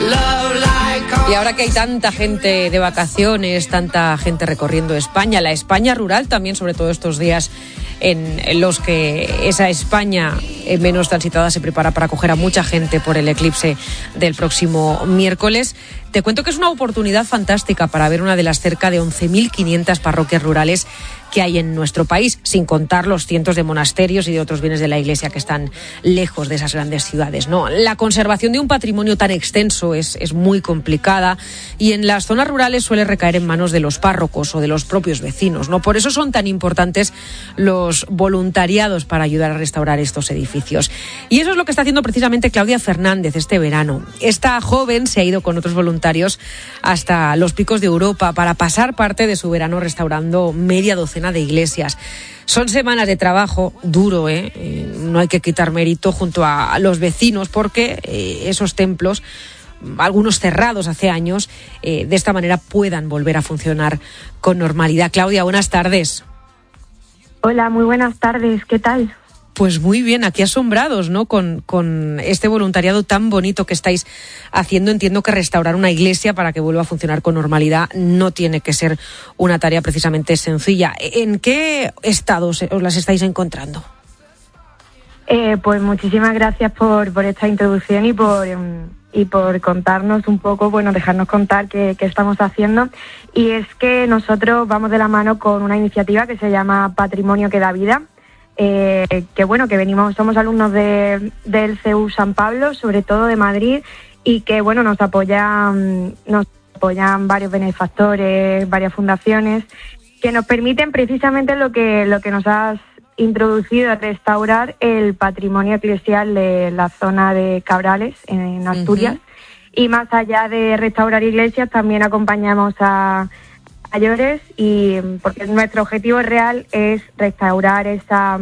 Y ahora que hay tanta gente de vacaciones, tanta gente recorriendo España, la España rural también, sobre todo estos días en los que esa España menos transitada se prepara para acoger a mucha gente por el eclipse del próximo miércoles. Te cuento que es una oportunidad fantástica para ver una de las cerca de 11.500 parroquias rurales que hay en nuestro país, sin contar los cientos de monasterios y de otros bienes de la Iglesia que están lejos de esas grandes ciudades, ¿no? La conservación de un patrimonio tan extenso es muy complicada y en las zonas rurales suele recaer en manos de los párrocos o de los propios vecinos, ¿no? Por eso son tan importantes los voluntariados para ayudar a restaurar estos edificios. Y eso es lo que está haciendo precisamente Claudia Fernández este verano. Esta joven se ha ido con otros voluntarios hasta los Picos de Europa para pasar parte de su verano restaurando media docena de iglesias. Son semanas de trabajo duro, no hay que quitar mérito junto a los vecinos porque esos templos, algunos cerrados hace años, de esta manera puedan volver a funcionar con normalidad. Claudia, buenas tardes. Hola, muy buenas tardes, ¿qué tal? Pues muy bien, aquí asombrados, ¿no? Con este voluntariado tan bonito que estáis haciendo. Entiendo que restaurar una iglesia para que vuelva a funcionar con normalidad no tiene que ser una tarea precisamente sencilla. ¿En qué estado os las estáis encontrando? Pues muchísimas gracias por esta introducción y por contarnos un poco, dejarnos contar qué estamos haciendo. Y es que nosotros vamos de la mano con una iniciativa que se llama Patrimonio que da vida. Somos alumnos del CEU San Pablo, sobre todo de Madrid, y que nos apoyan varios benefactores, varias fundaciones, que nos permiten precisamente lo que nos has introducido, restaurar el patrimonio eclesial de la zona de Cabrales, en Asturias. Uh-huh. Y más allá de restaurar iglesias, también acompañamos a mayores, y porque nuestro objetivo real es restaurar esa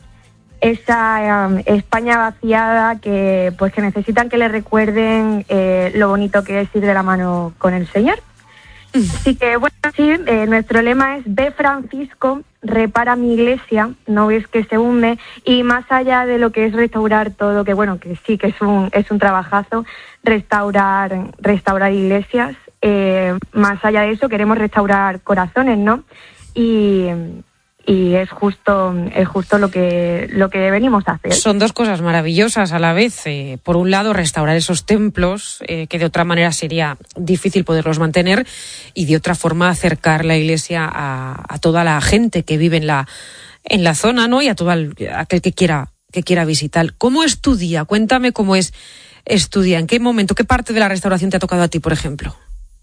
España vaciada que necesitan que le recuerden lo bonito que es ir de la mano con el Señor. Así que nuestro lema es: ve Francisco, repara mi iglesia, no ves que se hunde. Y más allá de lo que es restaurar todo, que sí que es un trabajazo, restaurar iglesias. Más allá de eso queremos restaurar corazones, ¿no? Y es justo lo que venimos a hacer. Son dos cosas maravillosas a la vez. Por un lado, restaurar esos templos que de otra manera sería difícil poderlos mantener, y de otra forma acercar la iglesia a toda la gente que vive en la zona, ¿no? Y a todo aquel que quiera visitar. ¿Cómo es tu día? Cuéntame cómo es tu día. ¿En qué momento, qué parte de la restauración te ha tocado a ti, por ejemplo?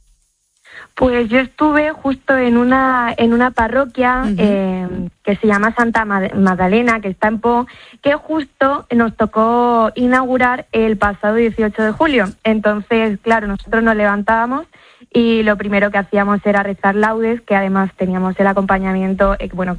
Pues yo estuve justo en una parroquia que se llama Santa Magdalena, que está en Po, que justo nos tocó inaugurar el pasado 18 de julio. Entonces, claro, nosotros nos levantábamos y lo primero que hacíamos era rezar laudes, que además teníamos el acompañamiento,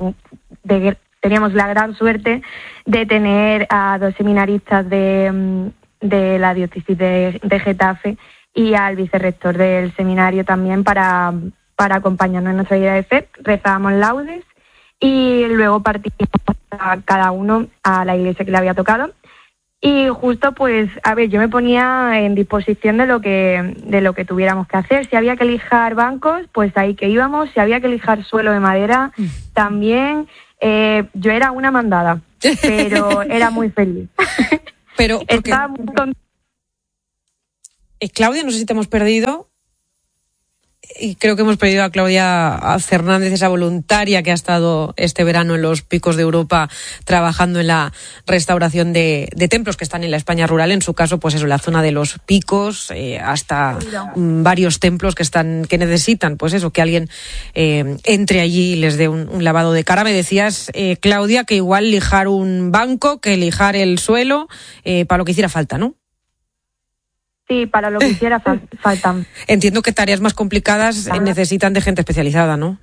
teníamos la gran suerte de tener a 2 seminaristas de la diócesis de Getafe, y al vicerrector del seminario también para acompañarnos en nuestra vida de fe. Rezábamos laudes y luego partimos a cada uno a la iglesia que le había tocado. Y justo yo me ponía en disposición de lo que tuviéramos que hacer. Si había que lijar bancos, pues ahí que íbamos. Si había que lijar suelo de madera, también. Yo era una mandada, pero era muy feliz. Pero estaba muy contenta. Claudia, no sé si te hemos perdido. Y creo que hemos perdido a Claudia Fernández, esa voluntaria que ha estado este verano en los Picos de Europa trabajando en la restauración de templos que están en la España rural. En su caso, en la zona de los Picos, hasta varios templos que necesitan, que alguien entre allí y les dé un lavado de cara. Me decías, Claudia, que igual lijar un banco que lijar el suelo, para lo que hiciera falta, ¿no? Sí, para lo que hiciera faltan. Entiendo que tareas más complicadas necesitan de gente especializada, ¿no?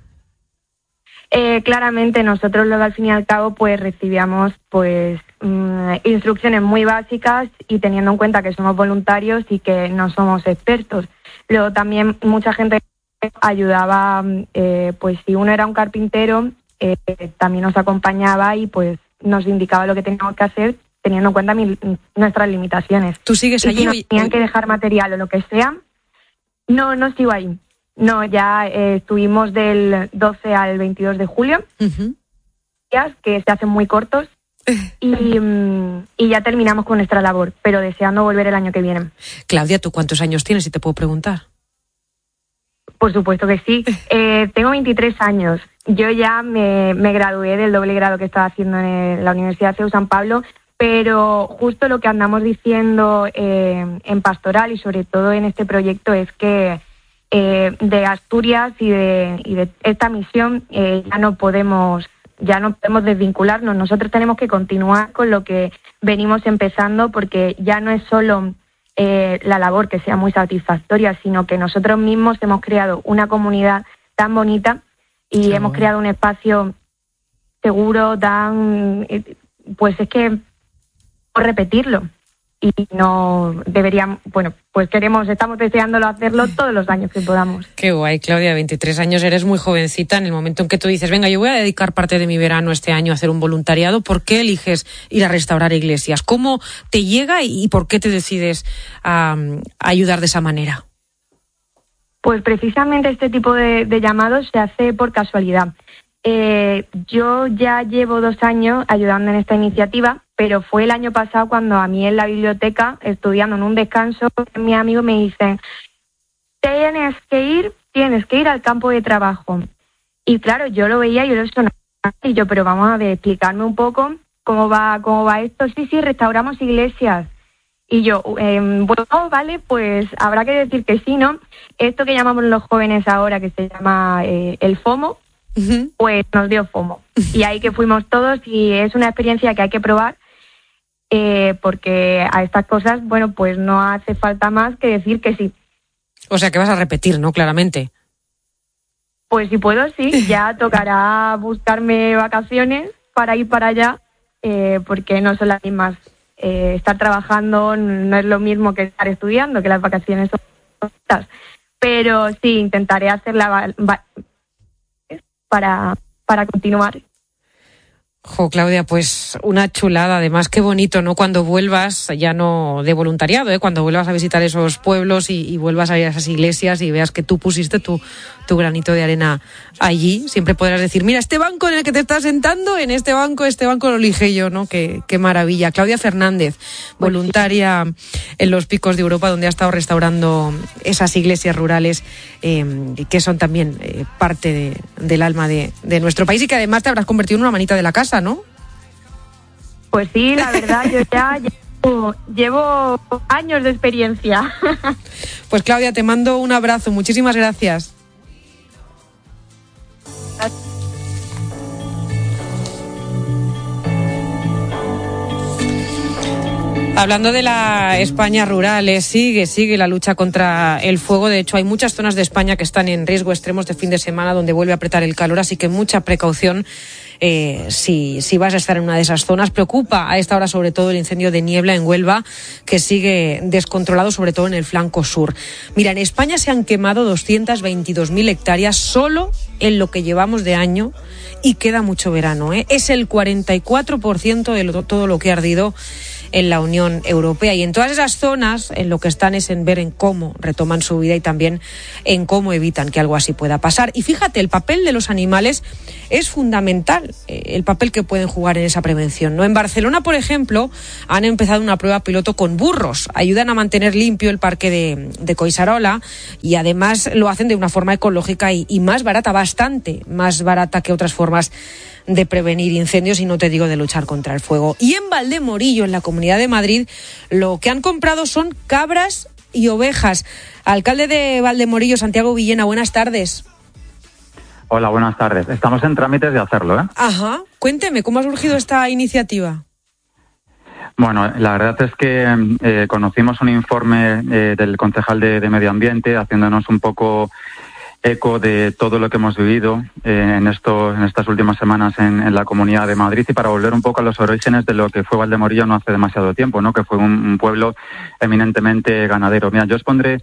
Claramente, nosotros luego al fin y al cabo recibíamos instrucciones muy básicas, y teniendo en cuenta que somos voluntarios y que no somos expertos. Luego también mucha gente ayudaba, si uno era un carpintero, también nos acompañaba y nos indicaba lo que teníamos que hacer, teniendo en cuenta nuestras limitaciones. ¿Tú sigues allí? Si nos tenían que dejar material o lo que sea, no sigo ahí. No, ya estuvimos del 12 al 22 de julio, días que se hacen muy cortos, y ya terminamos con nuestra labor, pero deseando volver el año que viene. Claudia, ¿tú cuántos años tienes, si te puedo preguntar? Por supuesto que sí. Tengo 23 años. Yo ya me gradué del doble grado que estaba haciendo en la Universidad CEU San Pablo, pero justo lo que andamos diciendo en Pastoral y sobre todo en este proyecto es que de Asturias y de esta misión ya no podemos desvincularnos. Nosotros tenemos que continuar con lo que venimos empezando, porque ya no es solo la labor que sea muy satisfactoria, sino que nosotros mismos hemos creado una comunidad tan bonita y hemos creado un espacio seguro, pues es que por repetirlo. Y no deberíamos, pues estamos deseándolo hacerlo todos los años que podamos. Qué guay, Claudia, 23 años, eres muy jovencita. En el momento en que tú dices, venga, yo voy a dedicar parte de mi verano este año a hacer un voluntariado, ¿por qué eliges ir a restaurar iglesias? ¿Cómo te llega y por qué te decides a ayudar de esa manera? Pues precisamente este tipo de llamados se hace por casualidad. Yo ya llevo 2 años ayudando en esta iniciativa, pero fue el año pasado cuando a mí en la biblioteca, estudiando en un descanso, mis amigos me dicen, tienes que ir al campo de trabajo. Y claro, yo lo veía y yo lo sonaba, y yo, pero vamos a ver, explicarme un poco cómo va esto. Sí, restauramos iglesias. Y yo, vale, pues habrá que decir que sí, ¿no? Esto que llamamos los jóvenes ahora, que se llama el FOMO, pues nos dio FOMO. Y ahí que fuimos todos, y es una experiencia que hay que probar, porque a estas cosas, pues no hace falta más que decir que sí. O sea, que vas a repetir, ¿no? Claramente. Pues si puedo, sí. Ya tocará buscarme vacaciones para ir para allá, porque no son las mismas. Estar trabajando no es lo mismo que estar estudiando, que las vacaciones son cortas. Pero sí, intentaré hacerla para continuar. Claudia, pues una chulada. Además, qué bonito, ¿no? Cuando vuelvas, ya no de voluntariado, cuando vuelvas a visitar esos pueblos y vuelvas a ir a esas iglesias y veas que tú pusiste tu granito de arena allí, siempre podrás decir, mira, este banco en el que te estás sentando, este banco lo elige yo, ¿no? Qué maravilla. Claudia Fernández, voluntaria en los Picos de Europa, donde ha estado restaurando esas iglesias rurales que son también parte del alma de nuestro país, y que además te habrás convertido en una manita de la casa, ¿no? Pues sí, la verdad, yo ya llevo años de experiencia. Pues Claudia, te mando un abrazo, muchísimas gracias. Hablando de la España rural, sigue la lucha contra el fuego. De hecho, hay muchas zonas de España que están en riesgo extremos de fin de semana, donde vuelve a apretar el calor, así que mucha precaución si vas a estar en una de esas zonas. Preocupa a esta hora sobre todo el incendio de niebla en Huelva, que sigue descontrolado, sobre todo en el flanco sur. Mira, en España se han quemado 222.000 hectáreas solo en lo que llevamos de año, y queda mucho verano, Es el 44% de todo lo que ha ardido en la Unión Europea, y en todas esas zonas en lo que están es en ver en cómo retoman su vida y también en cómo evitan que algo así pueda pasar. Y fíjate, el papel de los animales es fundamental, el papel que pueden jugar en esa prevención, ¿no? En Barcelona, por ejemplo, han empezado una prueba piloto con burros. Ayudan a mantener limpio el parque de Collserola, y además lo hacen de una forma ecológica y más barata, bastante más barata que otras formas de prevenir incendios, y no te digo de luchar contra el fuego. Y en Valdemorillo, en la Comunidad de Madrid, lo que han comprado son cabras y ovejas. Alcalde de Valdemorillo, Santiago Villena, buenas tardes. Hola, buenas tardes. Estamos en trámites de hacerlo, Ajá. Cuénteme, ¿cómo ha surgido esta iniciativa? Bueno, la verdad es que conocimos un informe del concejal de Medio Ambiente, haciéndonos un poco eco de todo lo que hemos vivido en estas últimas semanas en la Comunidad de Madrid, y para volver un poco a los orígenes de lo que fue Valdemorillo no hace demasiado tiempo, ¿no? Que fue un pueblo eminentemente ganadero. Mira, yo os pondré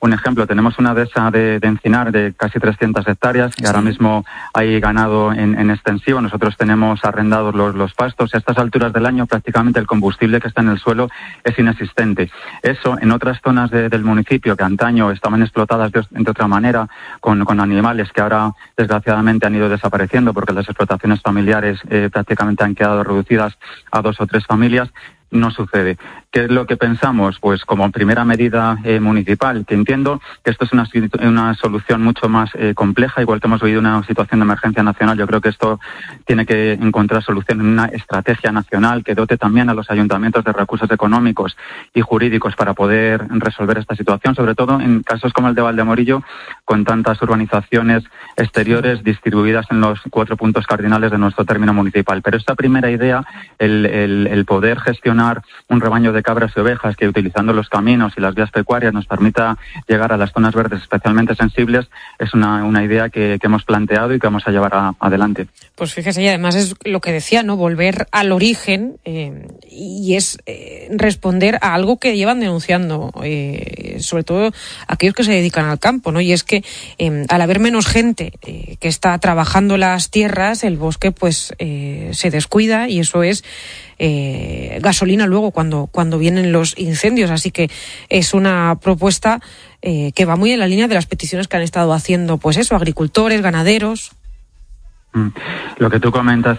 un ejemplo, tenemos una dehesa de encinar de casi 300 hectáreas y ahora mismo hay ganado en extensivo. Nosotros tenemos arrendados los pastos. A estas alturas del año prácticamente el combustible que está en el suelo es inexistente. Eso en otras zonas del municipio que antaño estaban explotadas de otra manera, con animales que ahora desgraciadamente han ido desapareciendo porque las explotaciones familiares prácticamente han quedado reducidas a 2 o 3 familias, no sucede. ¿Qué es lo que pensamos? Pues como primera medida municipal, que entiendo que esto es una solución mucho más compleja, igual que hemos vivido una situación de emergencia nacional. Yo creo que esto tiene que encontrar solución en una estrategia nacional que dote también a los ayuntamientos de recursos económicos y jurídicos para poder resolver esta situación, sobre todo en casos como el de Valdemorillo, con tantas urbanizaciones exteriores distribuidas en los 4 puntos cardinales de nuestro término municipal. Pero esta primera idea, el poder gestionar un rebaño de cabras y ovejas que, utilizando los caminos y las vías pecuarias, nos permita llegar a las zonas verdes especialmente sensibles, es una idea que hemos planteado y que vamos a llevar adelante. Pues fíjese, y además es lo que decía, ¿no? Volver al origen y es responder a algo que llevan denunciando, sobre todo aquellos que se dedican al campo, ¿no? Y es que al haber menos gente que está trabajando las tierras, el bosque pues se descuida y eso es gasolina luego cuando vienen los incendios. Así que es una propuesta que va muy en la línea de las peticiones que han estado haciendo, pues eso, agricultores, ganaderos. Lo que tú comentas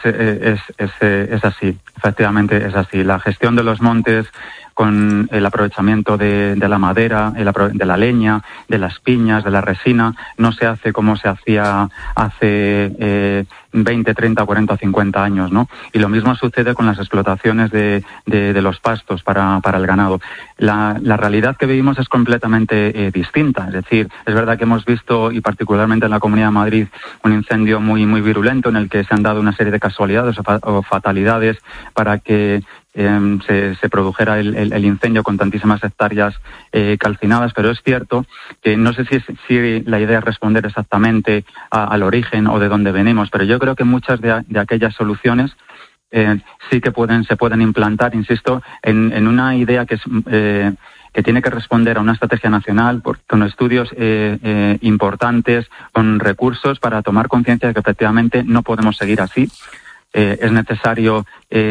es así, efectivamente es así. La gestión de los montes con el aprovechamiento de la madera, de la leña, de las piñas, de la resina, no se hace como se hacía hace 20, 30, 40 o 50 años, ¿no? Y lo mismo sucede con las explotaciones de los pastos para el ganado. La realidad que vivimos es completamente distinta. Es decir, es verdad que hemos visto, y particularmente en la Comunidad de Madrid, un incendio muy, muy virulento en el que se han dado una serie de casualidades o fatalidades para que se produjera el incendio con tantísimas hectáreas calcinadas, pero es cierto que no sé si la idea es responder exactamente al origen o de dónde venimos, pero yo creo que muchas de aquellas soluciones sí que se pueden implantar, insisto, en una idea que tiene que responder a una estrategia nacional con estudios importantes, con recursos para tomar conciencia de que efectivamente no podemos seguir así. Es necesario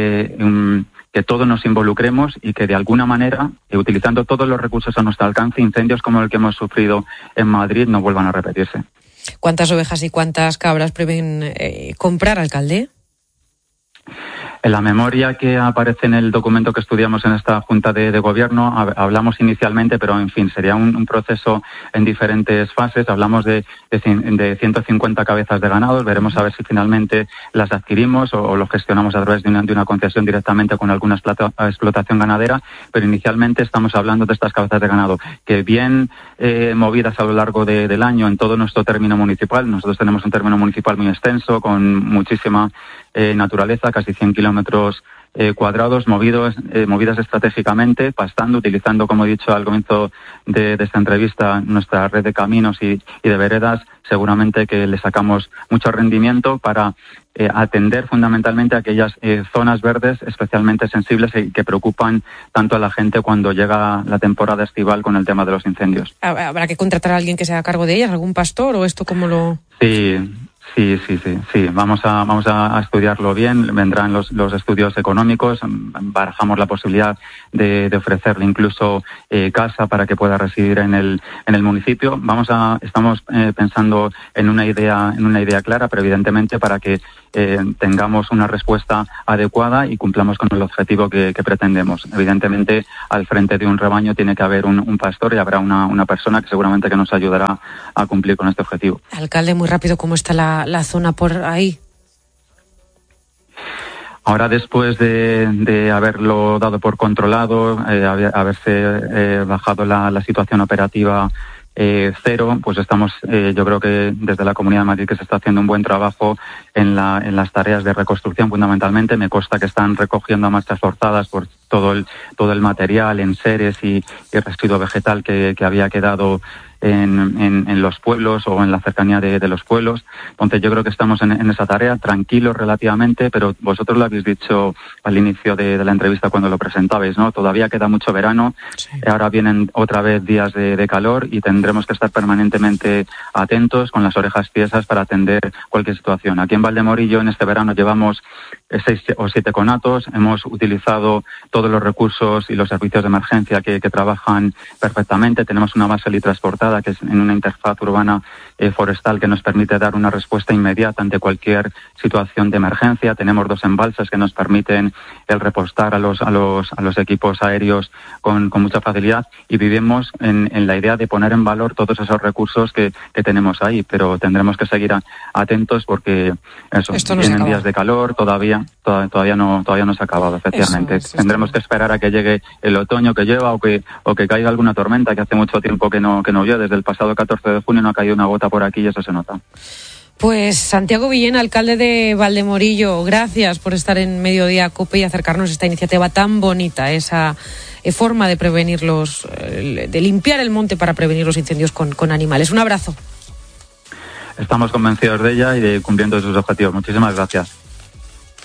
que todos nos involucremos y que de alguna manera, utilizando todos los recursos a nuestro alcance, incendios como el que hemos sufrido en Madrid no vuelvan a repetirse. ¿Cuántas ovejas y cuántas cabras prevén comprar, alcalde? En la memoria que aparece en el documento que estudiamos en esta Junta de Gobierno hablamos inicialmente, pero en fin, sería un proceso en diferentes fases. Hablamos de 150 cabezas de ganados. Veremos a ver si finalmente las adquirimos o lo gestionamos a través de una concesión directamente con alguna explotación ganadera, pero inicialmente estamos hablando de estas cabezas de ganado que bien movidas a lo largo del año en todo nuestro término municipal. Nosotros tenemos un término municipal muy extenso, con muchísima naturaleza, casi 100 kilómetros cuadrados, movidas estratégicamente, pastando, utilizando, como he dicho al comienzo de esta entrevista, nuestra red de caminos y de veredas. Seguramente que le sacamos mucho rendimiento para atender fundamentalmente aquellas zonas verdes especialmente sensibles y que preocupan tanto a la gente cuando llega la temporada estival con el tema de los incendios. ¿Habrá que contratar a alguien que se haga cargo de ellas, algún pastor o esto cómo lo...? Sí. Vamos a estudiarlo bien. Vendrán los estudios económicos. Barajamos la posibilidad de ofrecerle incluso casa para que pueda residir en el municipio. Estamos pensando en una idea clara, pero evidentemente para que tengamos una respuesta adecuada y cumplamos con el objetivo que pretendemos. Evidentemente, al frente de un rebaño tiene que haber un pastor y habrá una persona que seguramente que nos ayudará a cumplir con este objetivo. Alcalde, muy rápido, ¿cómo está la zona por ahí? Ahora, después de haberlo dado por controlado, haberse bajado la situación operativa cero, pues estamos, yo creo que desde la Comunidad de Madrid que se está haciendo un buen trabajo en las tareas de reconstrucción fundamentalmente. Me consta que están recogiendo a marchas forzadas todo el material, enseres y residuo vegetal que había quedado en los pueblos o en la cercanía de los pueblos. Entonces yo creo que estamos en esa tarea, tranquilos relativamente, pero vosotros lo habéis dicho al inicio de la entrevista cuando lo presentabais, ¿no? Todavía queda mucho verano, sí. Ahora vienen otra vez días de calor y tendremos que estar permanentemente atentos, con las orejas tiesas para atender cualquier situación. Aquí en Valdemorillo en este verano llevamos 6 o 7 conatos, hemos utilizado todos los recursos y los servicios de emergencia que trabajan perfectamente, tenemos una base transportada que es en una interfaz urbana forestal que nos permite dar una respuesta inmediata ante cualquier situación de emergencia. Tenemos 2 embalses que nos permiten el repostar a los equipos aéreos con mucha facilidad y vivimos en la idea de poner en valor todos esos recursos que tenemos ahí, pero tendremos que seguir atentos porque vienen días de calor, todavía no se ha acabado, efectivamente. Tendremos que esperar a que llegue el otoño que lleva o que caiga alguna tormenta, que hace mucho tiempo que no llueve. Desde el pasado 14 de junio no ha caído una gota por aquí y eso se nota. Pues Santiago Villena, alcalde de Valdemorillo, gracias por estar en Mediodía COPE y acercarnos a esta iniciativa tan bonita, esa forma de prevenir de limpiar el monte para prevenir los incendios con animales. Un abrazo. Estamos convencidos de ella y de cumpliendo sus objetivos. Muchísimas gracias.